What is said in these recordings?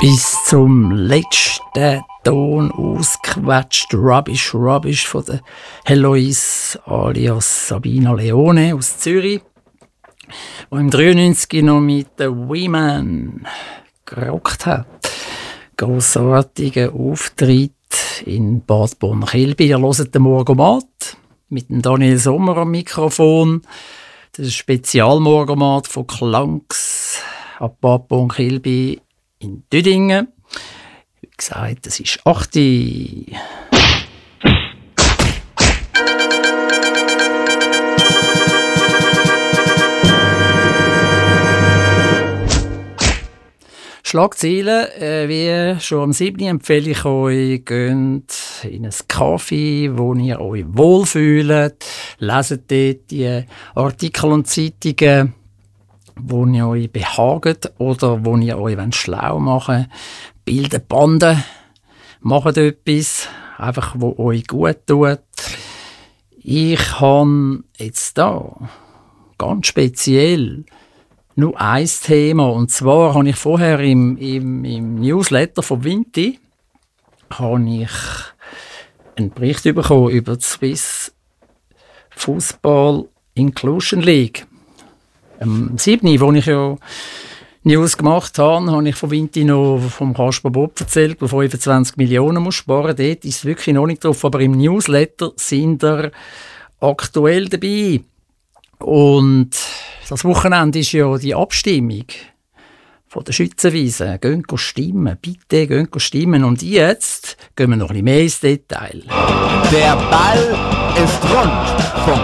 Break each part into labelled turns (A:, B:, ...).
A: Bis zum letzten Ton ausgequetscht. Rubbish von der Heloise alias Sabina Leone aus Zürich, die im 93 noch mit den Women gerockt hat. Grossartiger Auftritt in Bad Born-Kilby. Ihr hört den Morgomat mit dem Daniel Sommer am Mikrofon. Das ist ein Spezialmorgomat von Klangs ab Bad Born-Kilby in Düdingen. Wie gesagt, es ist 8 Uhr. Schlagzeilen, wie schon am 7. empfehle ich euch, geht in ein Café, wo ihr euch wohlfühlt, leset dort die Artikel und Zeitungen, wo ihr euch behagt oder wo ihr euch schlau machen wollt. Bildet Banden, macht etwas, einfach, wo euch gut tut. Ich habe jetzt da ganz speziell nur ein Thema, und zwar habe ich vorher im Newsletter von Vinti einen Bericht bekommen über die Swiss Football Inclusion League. Am 7., wo ich ja News gemacht habe ich von Vinti noch vom Kasper Bob erzählt, der 25 Millionen muss sparen. Dort ist es wirklich noch nicht drauf, aber im Newsletter sind wir aktuell dabei. Und das Wochenende ist ja die Abstimmung von der Schützenwiese. Geht stimmen, bitte geht stimmen. Und jetzt gehen wir noch ein bisschen mehr ins Detail.
B: Der Ball ist rund.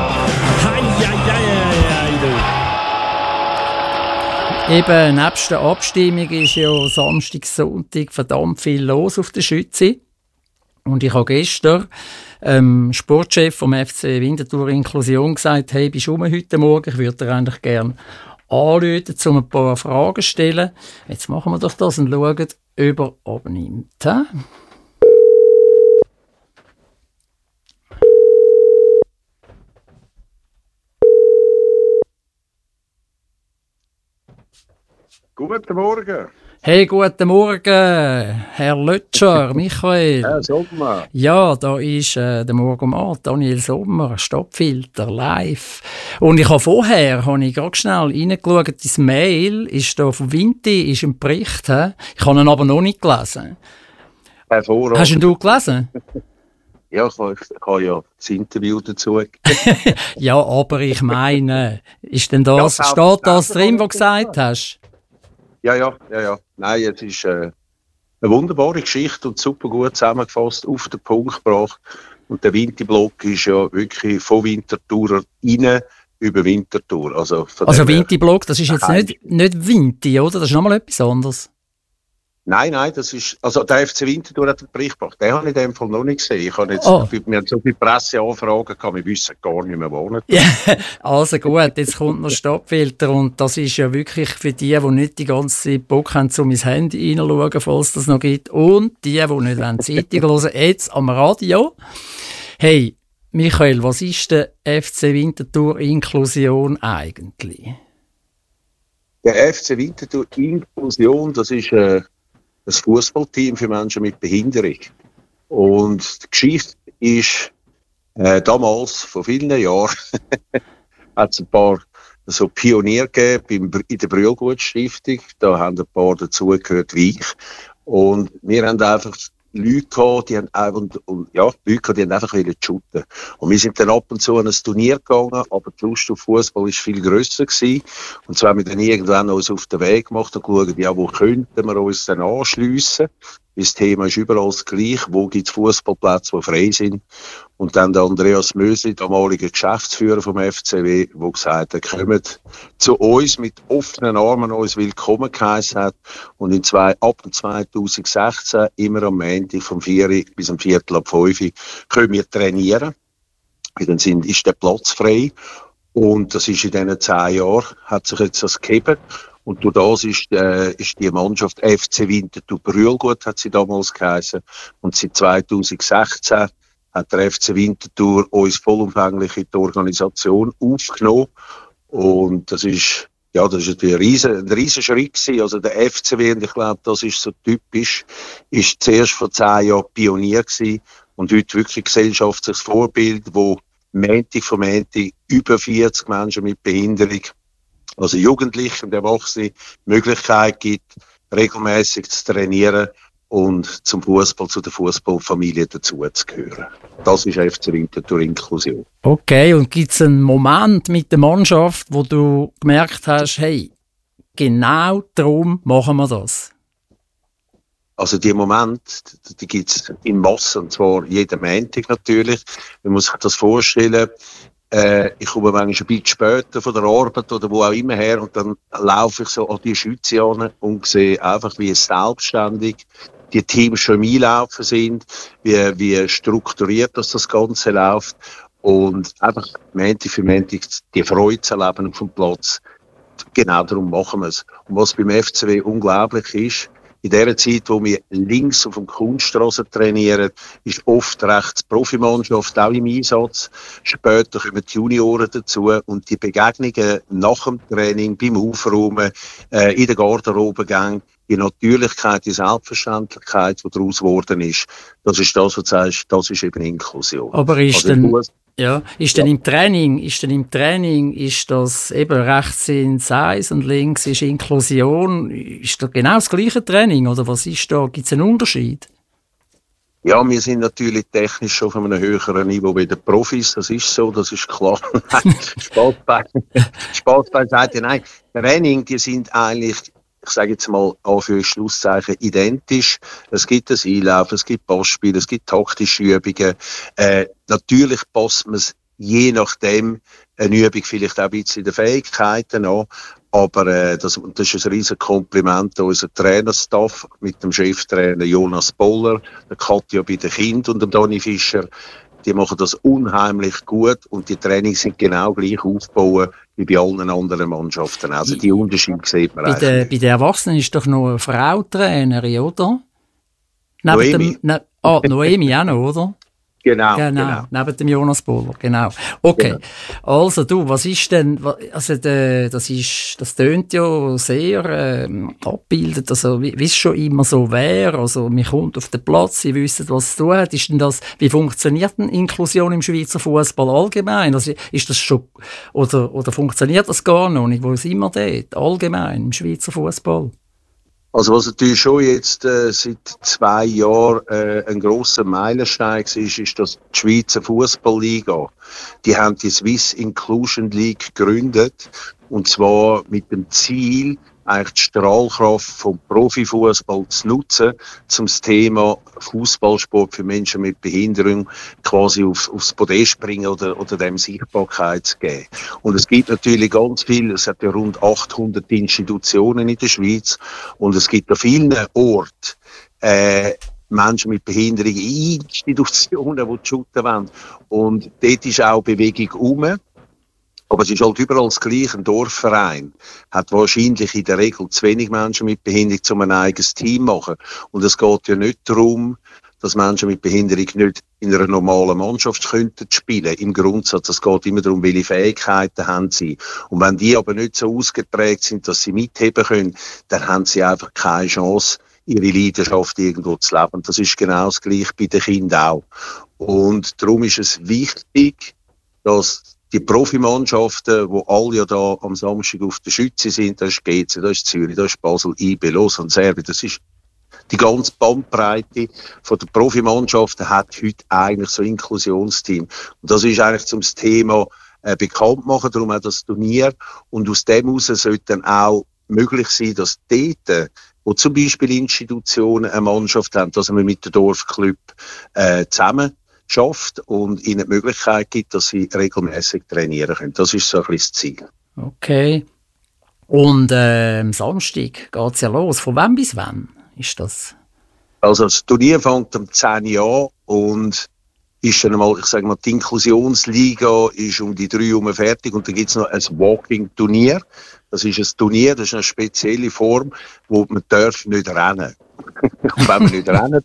A: Eben, nebst der Abstimmung ist ja Samstag, Sonntag verdammt viel los auf der Schütze. Und ich habe gestern Sportchef vom FC Winterthur Inklusion gesagt, hey, bist du heute Morgen? Ich würde dir eigentlich gerne anrufen, um ein paar Fragen zu stellen. Jetzt machen wir doch das und schauen, ob er abnimmt.
C: Guten Morgen.
A: Hey, guten Morgen, Herr Lötscher, Michael.
C: Herr Sommer.
A: Ja, da ist der Morgomat, Daniel Sommer, Stadtfilter, live. Und ich habe vorher, gerade schnell reingeschaut, dein Mail ist da von Vinti, ist ein Bericht. He? Ich habe ihn aber noch nicht gelesen.
C: Hervorragend.
A: Hast du ihn gelesen?
C: Ja, ich habe ja das Interview dazu.
A: Ja, aber ich meine, ist denn das, steht das drin, was du gesagt hast?
C: Ja. Nein, es ist eine wunderbare Geschichte und super gut zusammengefasst, auf den Punkt gebracht. Und der Vinti-Block ist ja wirklich von Winterthur rein über Winterthur. Also
A: Vinti-Block, das ist jetzt nicht Vinti, oder? Das ist nochmal etwas anderes.
C: Nein, das ist, also der FC Winterthur hat den Bericht gebracht. Den habe ich in dem Fall noch nicht gesehen. Wir haben so viele Presseanfragen gehabt, wir wissen gar nicht mehr, wo.
A: Ja, also gut, jetzt kommt noch Stadtfilter und das ist ja wirklich für die nicht die ganze Zeit Bock haben, um ins Handy reinzuschauen, falls das noch gibt, und die nicht Zeitung hören, jetzt am Radio. Hey, Michael, was ist der FC Winterthur Inklusion eigentlich?
C: Der FC Winterthur Inklusion, das ist ein Fußballteam für Menschen mit Behinderung. Und die Geschichte ist, damals, vor vielen Jahren, hat es ein paar so Pioniere gegeben in der Brühlgut-Stiftung. Da haben ein paar dazugehört wie ich. Und wir haben einfach Leute gehabt, die haben einfach shooten. Und wir sind dann ab und zu an ein Turnier gegangen, aber die Lust auf Fußball war viel grösser gewesen. Und so haben wir dann irgendwann uns auf den Weg gemacht und geschaut, ja, wo könnten wir uns dann anschliessen? Das Thema ist überall das Gleiche. Wo gibt es Fußballplätze, die frei sind? Und dann der Andreas Mösli, damaliger Geschäftsführer vom FCW, der gesagt hat, kommt zu uns mit offenen Armen, uns willkommen geheißen hat. Und ab 2016, immer am Montag vom 4 bis am Viertel ab 5 können wir trainieren. Dann ist der Platz frei. Und das ist in diesen 10 Jahren, hat sich jetzt das gegeben. Und durch das ist die Mannschaft FC Winterthur Brühlgut, hat sie damals geheißen. Und seit 2016 hat der FC Winterthur uns vollumfänglich in die Organisation aufgenommen. Und das ist Ja, das ist natürlich ein riesen Schritt gewesen. Also der FCW, und ich glaube, das ist so typisch, ist zuerst vor 10 Jahren Pionier gewesen und heute wirklich gesellschaftliches Vorbild, wo Montag für Montag über 40 Menschen mit Behinderung, also Jugendliche und Erwachsene, die Möglichkeit gibt, regelmäßig zu trainieren und zum Fußball, zu der Fußballfamilie dazuzugehören. Das ist FC Winterthur Inklusion.
A: Okay, und gibt es einen Moment mit der Mannschaft, wo du gemerkt hast, hey, genau darum machen wir das?
C: Also die Momente, die gibt es in Massen, und zwar jeden Montag natürlich. Man muss sich das vorstellen, ich komme manchmal ein bisschen später von der Arbeit oder wo auch immer her und dann laufe ich so an die Schütze an und sehe einfach, wie selbstständig die Teams schon im Einlaufen sind, wie strukturiert das Ganze läuft und einfach Montag für Montag die Freude zu erleben auf dem Platz. Genau darum machen wir es. Und was beim FCW unglaublich ist, in der Zeit, wo wir links auf dem Kunststrasse trainieren, ist oft rechts die Profimannschaft auch im Einsatz. Später kommen die Junioren dazu und die Begegnungen nach dem Training, beim Aufräumen, in der Garderobengang, die Natürlichkeit, die Selbstverständlichkeit, die daraus geworden ist, das ist das, was du sagst, das ist eben Inklusion.
A: Aber ist
C: also
A: im Training, ist das eben rechts sind Eis und links ist Inklusion, ist das genau das gleiche Training oder was ist da? Gibt es einen Unterschied?
C: Ja, wir sind natürlich technisch schon auf einem höheren Niveau wie die Profis, das ist so, das ist klar. Spaß beiseite, nein. Training, die sind eigentlich, ich sage jetzt mal Anführungs-Schlusszeichen, identisch. Es gibt das Einlaufen, es gibt Passspiele, es gibt taktische Übungen. Natürlich passt man es je nachdem eine Übung vielleicht auch ein bisschen den Fähigkeiten an. Aber das ist ein riesen Kompliment an unseren Trainerstaff mit dem Cheftrainer Jonas Boller, der Katja bei den Kindern und dem Dani Fischer. Die machen das unheimlich gut und die Trainings sind genau gleich aufgebaut wie bei allen anderen Mannschaften. Also die Unterschiede sieht man eigentlich.
A: Bei den Erwachsenen ist doch noch eine Frau Trainerin, oder?
C: Noemi.
A: Noemi auch noch, oder?
C: Genau.
A: Neben dem Jonas Boller, genau. Okay, genau. Also du, was ist denn, also das tönt ja sehr abgebildet, also wie es schon immer so wäre, also man kommt auf den Platz, sie wissen, was es zu tun hat. Ist denn das, wie funktioniert denn Inklusion im Schweizer Fußball allgemein? Also ist das schon, oder funktioniert das gar noch nicht, wo sind wir dort, allgemein im Schweizer Fußball?
C: Also was natürlich schon jetzt seit 2 Jahren ein grosser Meilenstein ist, dass die Schweizer Fußballliga, die haben die Swiss Inclusion League gegründet und zwar mit dem Ziel, eigentlich die Strahlkraft vom Profifußball zu nutzen, zum Thema Fußballsport für Menschen mit Behinderung quasi aufs Podest bringen oder dem Sichtbarkeit zu geben. Und es gibt natürlich ganz viel, es hat ja rund 800 Institutionen in der Schweiz und es gibt an vielen Orten Menschen mit Behinderung in Institutionen, die shooten wollen. Und dort ist auch Bewegung herum. Aber es ist halt überall das Gleiche. Ein Dorfverein hat wahrscheinlich in der Regel zu wenig Menschen mit Behinderung, um ein eigenes Team zu machen. Und es geht ja nicht darum, dass Menschen mit Behinderung nicht in einer normalen Mannschaft könnten spielen. Im Grundsatz, es geht immer darum, welche Fähigkeiten haben sie. Und wenn die aber nicht so ausgeprägt sind, dass sie mitheben können, dann haben sie einfach keine Chance, ihre Leidenschaft irgendwo zu leben. Das ist genau das Gleiche bei den Kindern auch. Und darum ist es wichtig, dass die Profimannschaften, die alle ja da am Samstag auf der Schütze sind, das ist GC, das ist Zürich, das ist Basel, IB, Lausanne, Serbien, das ist die ganze Bandbreite von der Profimannschaften hat heute eigentlich so ein Inklusionsteam. Und das ist eigentlich zum Thema bekannt machen, darum auch das Turnier. Und aus dem heraus sollte dann auch möglich sein, dass dort, wo zum Beispiel Institutionen eine Mannschaft haben, dass man mit dem Dorfclub zusammen schafft und ihnen die Möglichkeit gibt, dass sie regelmäßig trainieren können. Das ist so ein bisschen das Ziel.
A: Okay. Und am Samstag geht es ja los. Von wann bis wann ist das?
C: Also das Turnier fängt um 10 Uhr an und ist dann mal, ich sage mal, die Inklusionsliga ist um die 3 Uhr fertig und dann gibt es noch ein Walking-Turnier. Das ist ein Turnier, das ist eine spezielle Form, wo man nicht rennen darf. Und wenn man nicht rennen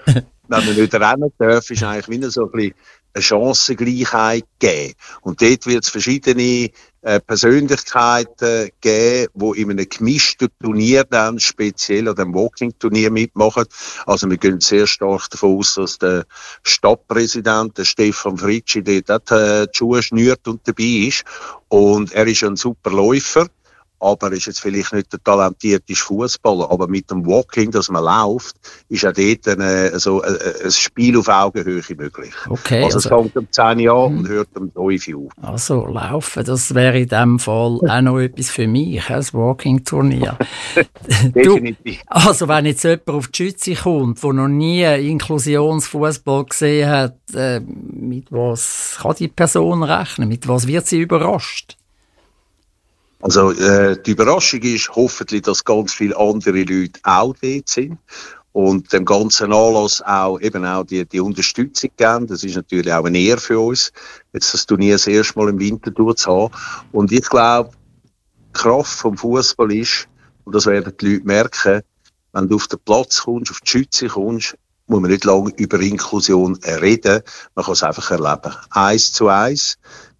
C: darf, ist eigentlich wieder so ein bisschen eine Chancengleichheit geben. Und dort wird es verschiedene Persönlichkeiten geben, die in einem gemischten Turnier dann speziell an dem Walking-Turnier mitmachen. Also wir gehen sehr stark davon aus, dass der Stadtpräsident, der Stefan Fritschi, dort die Schuhe schnürt und dabei ist. Und er ist ein super Läufer. Aber er ist jetzt vielleicht nicht der talentierteste Fußballer. Aber mit dem Walking, dass man läuft, ist auch dort ein Spiel auf Augenhöhe möglich.
A: Okay,
C: also es fängt um 10 Jahre und hört um 5 Uhr auf.
A: Also laufen, das wäre in diesem Fall auch noch etwas für mich, ein Walking-Turnier.
C: Definitiv.
A: Also wenn jetzt jemand auf die Schütze kommt, der noch nie Inklusionsfußball gesehen hat, mit was kann die Person rechnen? Mit was wird sie überrascht?
C: Also die Überraschung ist hoffentlich, dass ganz viele andere Leute auch dort sind und dem ganzen Anlass auch die Unterstützung geben. Das ist natürlich auch eine Ehre für uns, jetzt das Turnier das erste Mal im Winter zu haben. Und ich glaube, die Kraft vom Fußball ist, und das werden die Leute merken, wenn du auf den Platz kommst, auf die Schütze kommst, muss man nicht lange über Inklusion reden, man kann es einfach erleben. 1:1.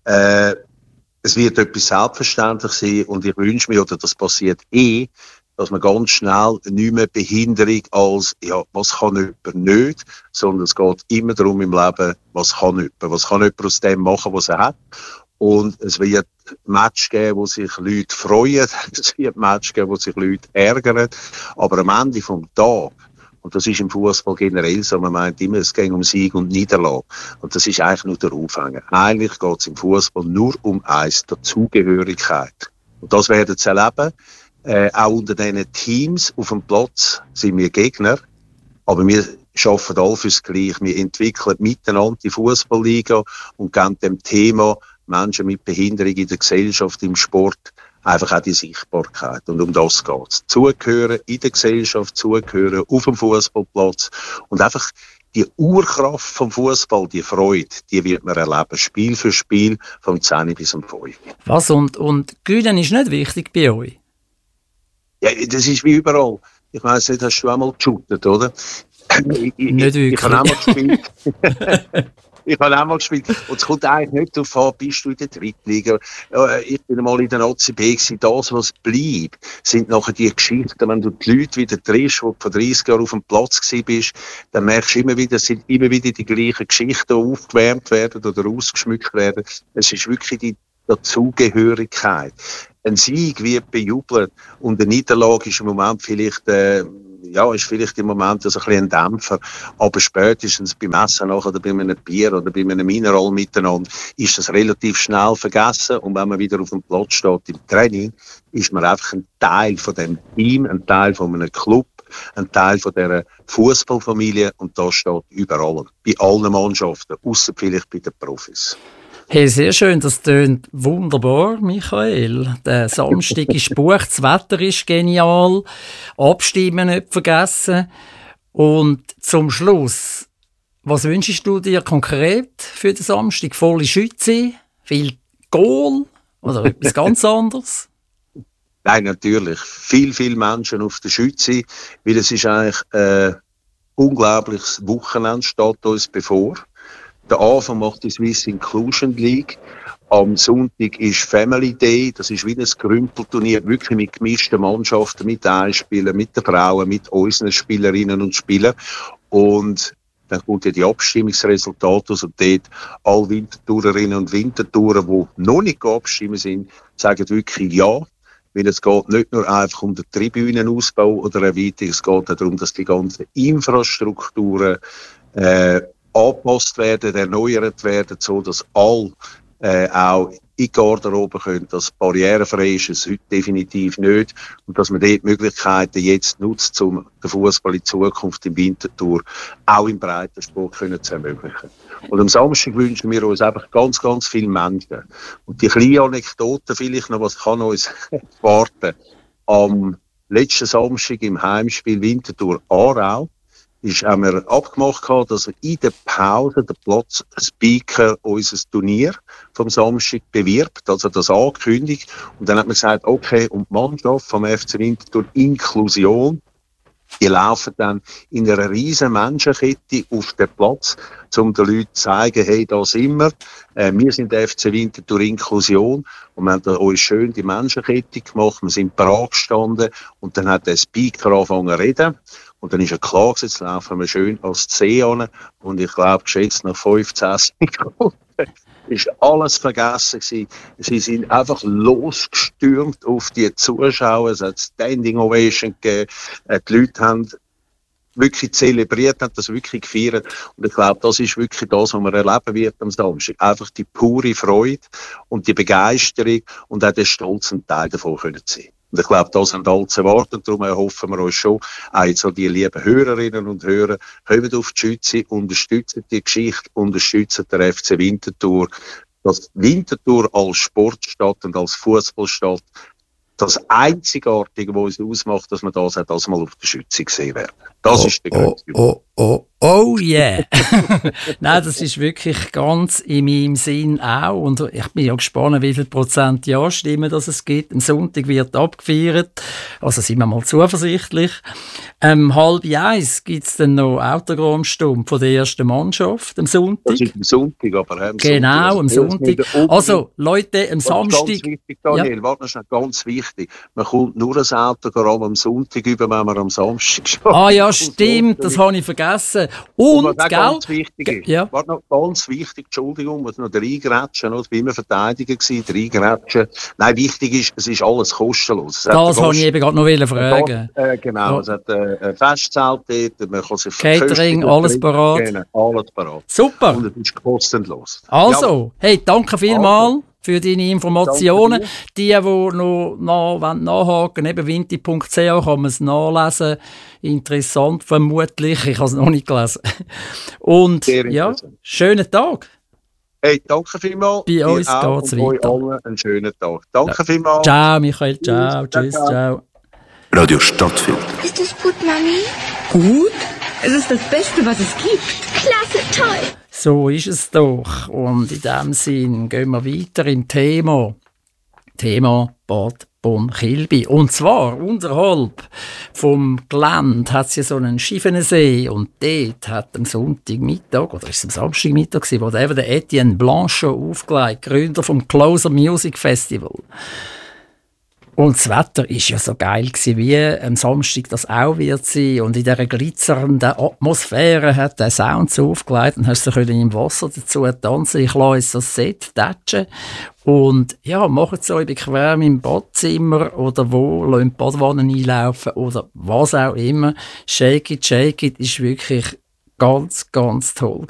C: Es wird etwas selbstverständlich sein und ich wünsche mir, oder das passiert dass man ganz schnell nicht mehr Behinderung als, ja, was kann jemand nicht, sondern es geht immer darum im Leben, was kann jemand aus dem machen, was er hat. Und es wird Match geben, wo sich Leute freuen, es wird Match geben, wo sich Leute ärgern, aber am Ende vom Tag, und das ist im Fußball generell so, man meint immer, es geht um Sieg und Niederlage. Und das ist eigentlich nur der Aufhänger. Eigentlich geht es im Fußball nur um eins, Dazugehörigkeit. Und das werden sie erleben. Auch unter diesen Teams auf dem Platz sind wir Gegner. Aber wir arbeiten alle fürs Gleiche. Wir entwickeln miteinander die Fußballliga und geben dem Thema Menschen mit Behinderung in der Gesellschaft, im Sport, einfach auch die Sichtbarkeit. Und um das geht's. Zugehören in der Gesellschaft, zugehören auf dem Fußballplatz und einfach die Urkraft vom Fußball, die Freude, die wird man erleben. Spiel für Spiel, vom 10 bis zum 5.
A: Was? Und Gewinnen ist nicht wichtig bei euch?
C: Ja, das ist wie überall. Ich weiss nicht, hast du auch mal geshootet, oder?
A: Nicht wirklich.
C: Ich habe auch mal gespielt. Ich habe auch mal gespielt. Und es kommt eigentlich nicht darauf an, bist du in der Drittliga. Ich bin mal in der ACB gewesen. Das, was bleibt, sind nachher die Geschichten. Wenn du die Leute wieder triffst, die vor 30 Jahren auf dem Platz bist, dann merkst du immer wieder, es sind immer wieder die gleichen Geschichten, die aufgewärmt werden oder ausgeschmückt werden. Es ist wirklich die Dazugehörigkeit. Ein Sieg wird bejubelt und eine Niederlage ist im Moment vielleicht im Moment ein bisschen ein Dämpfer, aber spätestens beim Essen nachher oder bei einem Bier oder bei einem Mineral miteinander ist das relativ schnell vergessen und wenn man wieder auf dem Platz steht im Training, ist man einfach ein Teil von dem Team, ein Teil von einem Club, ein Teil von dieser Fußballfamilie und das steht überall, bei allen Mannschaften, ausser vielleicht bei den Profis.
A: Hey, sehr schön, das tönt wunderbar, Michael. Der Samstag ist gebucht, das Wetter ist genial, Abstimmen nicht vergessen. Und zum Schluss, was wünschst du dir konkret für den Samstag? Volle Schütze, viel Goal oder etwas ganz anderes?
C: Nein, natürlich. Viel Menschen auf der Schütze, weil es ist eigentlich ein unglaubliches Wochenende steht uns bevor. Der Anfang macht die Swiss Inclusion League. Am Sonntag ist Family Day. Das ist wie ein Grümpelturnier, wirklich mit gemischten Mannschaften, mit Einspielern, mit den Frauen, mit unseren Spielerinnen und Spielern. Und dann kommt ja die Abstimmungsresultate aus und dort alle Wintertourerinnen und Wintertourer, die noch nicht abstimmen sind, sagen wirklich ja. Weil es geht nicht nur einfach um den Tribünenausbau oder Erweiterung, es geht auch darum, dass die ganzen Infrastrukturen angepasst werden, erneuert werden, so dass alle auch in die Garderobe können, dass barrierefrei ist es heute definitiv nicht und dass man dort Möglichkeiten jetzt nutzt, um den Fußball in Zukunft im Winterthur auch im Breitensport zu ermöglichen. Und am Samstag wünschen wir uns einfach ganz, ganz viele Menschen. Und die kleine Anekdote vielleicht noch, was kann uns warten. Am letzten Samstag im Heimspiel Winterthur Aarau haben wir abgemacht, dass wir in der Pause der Platzspeaker unser Turnier vom Samstag bewirbt, also das ankündigt. Und dann hat man gesagt, okay, und die Mannschaft vom FC Winterthur Inklusion Die laufen dann in einer riesen Menschenkette auf den Platz, um den Leuten zu zeigen, hey, da sind wir. Wir sind der FC Winterthur Inklusion und wir haben da uns schön die Menschenkette gemacht. Wir sind bereit gestanden und dann hat der Speaker angefangen zu reden. Und dann ist er klar gewesen, jetzt laufen wir schön als C an. Und ich glaube, geschätzt nach 15 Sekunden ist alles vergessen gewesen. Sie sind einfach losgestürmt auf die Zuschauer. Es hat Standing Ovation gegeben. Die Leute haben wirklich zelebriert, haben das wirklich gefeiert. Und ich glaube, das ist wirklich das, was man erleben wird am Samstag. Einfach die pure Freude und die Begeisterung und auch den stolzen Teil davon können sehen. Und ich glaube, das haben alle zu erwarten. Darum erhoffen wir uns schon, auch jetzt so die lieben Hörerinnen und Hörer, kommen auf die Schütze, unterstützen die Geschichte, unterstützen den FC Winterthur. Dass Winterthur als Sportstadt und als Fußballstadt das Einzigartige, was uns ausmacht, dass wir das auch das mal auf der Schütze gesehen werden. Das ist der Grund.
A: Oh yeah! Nein, das ist wirklich ganz in meinem Sinn auch. Und ich bin ja gespannt, wie viel Prozent Ja-Stimmen es gibt. Am Sonntag wird abgefeiert. Also sind wir mal zuversichtlich. 12:30 gibt es dann noch Autogrammstunde von der ersten Mannschaft am Sonntag.
C: Das ist am Sonntag, aber am
A: genau, am Sonntag. Also, Leute, am Samstag...
C: Ganz wichtig, Daniel, warte schnell, ganz wichtig. Man kommt nur ein Autogramm am Sonntag über, wenn man am Samstag steht.
A: Ah ja, stimmt, das habe ich vergessen. Und,
C: was auch
A: gell?
C: ganz wichtig ist,
A: Ja.
C: war noch ganz wichtig, Entschuldigung, muss noch reingrätschen, noch bei mir Verteidiger gewesen, reingrätschen. Nein, wichtig ist, es ist alles kostenlos.
A: Das wollte ich eben gerade noch fragen.
C: Genau, es hat ein Festzelt dort, man kann sich
A: Catering,
C: verköstigen,
A: alles parat.
C: Genau, alles parat.
A: Super.
C: Und es ist kostenlos.
A: Also, hey, danke vielmals für deine Informationen.
C: Danke
A: Die noch nachhaken, eben winti.ch kann man es nachlesen. Interessant vermutlich, ich habe es noch nicht gelesen. Und
C: Sehr
A: ja,
C: interessant.
A: schönen Tag.
C: Hey, danke vielmals.
A: Bei uns
C: Dir
A: geht's
C: und euch
A: weiter.
C: allen einen schönen Tag. Danke vielmals.
A: Ciao, Michael, ciao,
C: Tschüss,
A: tschüss,
C: ciao.
A: ciao.
D: Radio Stadtfilter.
E: Ist es gut, Mami?
F: Gut? Es ist das Beste, was es gibt.
E: Klasse, toll.
A: So ist es doch. Und in diesem Sinn gehen wir weiter im Thema Bad Bonn-Kilby. Und zwar unterhalb vom Gelände hat es ja so einen Schiffenensee und dort hat am Sonntagmittag, oder ist es am Samstagmittag gewesen, wo der Etienne Blanchot aufgelegt, Gründer vom Closer Music Festival. Und das Wetter war ja so geil gewesen, wie am Samstag das auch wird sein. Und in dieser glitzernden Atmosphäre hat der Sound so aufgelegt und hast du im Wasser dazu tanzen. Ich lasse jetzt das Set tatschen. Und ja, macht es euch bequem im Badzimmer oder wo, lasst die Badwanne einlaufen oder was auch immer. Shake it ist wirklich ganz, ganz toll